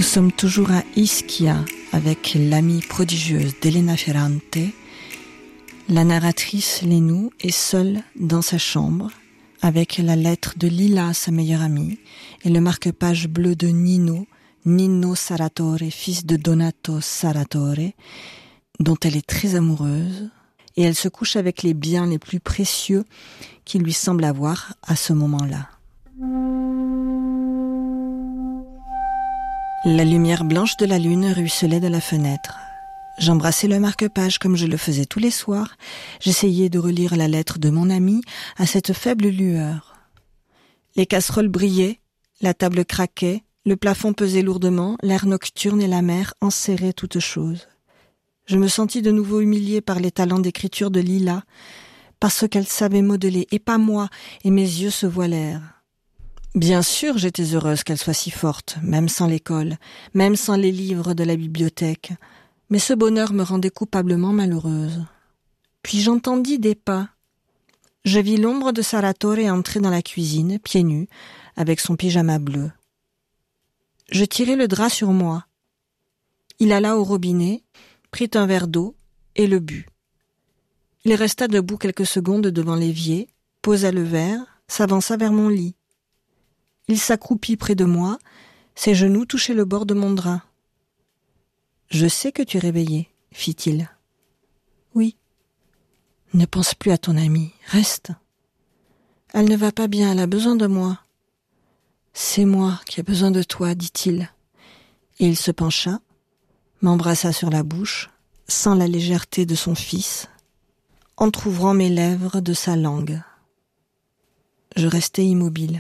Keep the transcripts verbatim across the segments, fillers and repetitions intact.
sommes toujours à Ischia avec l'amie prodigieuse d'Elena Ferrante. La narratrice Lénou est seule dans sa chambre avec la lettre de Lila, sa meilleure amie, et le marque-page bleu de Nino, Nino Saratore, fils de Donato Saratore, dont elle est très amoureuse, et elle se couche avec les biens les plus précieux qu'il lui semble avoir à ce moment-là. La lumière blanche de la lune ruisselait de la fenêtre. J'embrassais le marque-page comme je le faisais tous les soirs. J'essayais de relire la lettre de mon ami à cette faible lueur. Les casseroles brillaient, la table craquait, le plafond pesait lourdement, l'air nocturne et la mer enserraient toutes choses. Je me sentis de nouveau humiliée par les talents d'écriture de Lila, parce qu'elle savait modeler, et pas moi, et mes yeux se voilèrent. Bien sûr, j'étais heureuse qu'elle soit si forte, même sans l'école, même sans les livres de la bibliothèque. Mais ce bonheur me rendait coupablement malheureuse. Puis j'entendis des pas. Je vis l'ombre de Saratore entrer dans la cuisine, pieds nus, avec son pyjama bleu. Je tirai le drap sur moi. Il alla au robinet, prit un verre d'eau et le but. Il resta debout quelques secondes devant l'évier, posa le verre, s'avança vers mon lit. Il s'accroupit près de moi, ses genoux touchaient le bord de mon drap. « Je sais que tu es réveillée, fit-il. « Oui. »« Ne pense plus à ton amie, reste. »« Elle ne va pas bien, elle a besoin de moi. »« C'est moi qui ai besoin de toi, dit-il. » Et il se pencha, m'embrassa sur la bouche, sans la légèreté de son fils, entr'ouvrant mes lèvres de sa langue. Je restai immobile.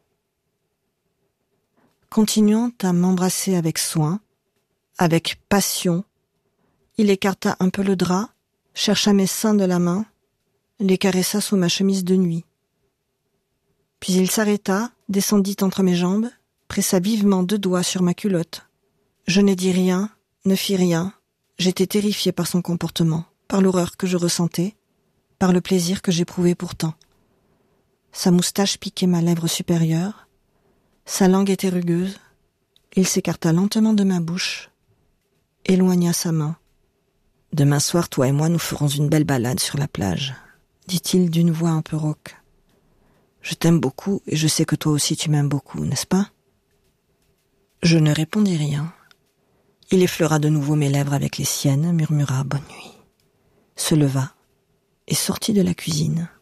Continuant à m'embrasser avec soin, avec passion, il écarta un peu le drap, chercha mes seins de la main, les caressa sous ma chemise de nuit. Puis il s'arrêta, descendit entre mes jambes, pressa vivement deux doigts sur ma culotte. Je ne dis rien, ne fis rien, j'étais terrifiée par son comportement, par l'horreur que je ressentais, par le plaisir que j'éprouvais pourtant. Sa moustache piquait ma lèvre supérieure, sa langue était rugueuse. Il s'écarta lentement de ma bouche, éloigna sa main. « Demain soir, toi et moi, nous ferons une belle balade sur la plage, » dit-il d'une voix un peu rauque. « Je t'aime beaucoup et je sais que toi aussi tu m'aimes beaucoup, n'est-ce pas ?» Je ne répondis rien. Il effleura de nouveau mes lèvres avec les siennes, murmura « bonne nuit », se leva et sortit de la cuisine.